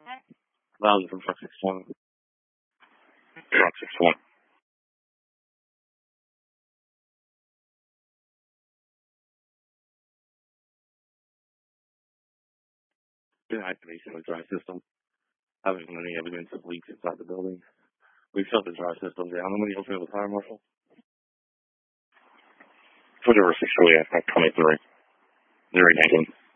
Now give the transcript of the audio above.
That was from truck 61. Truck 61. Deactivation of the dry system. Having any evidence of leaks inside the building. We shut the dry system down. I'm going to open it with fire marshal. Switch over 6 early at 23. 019.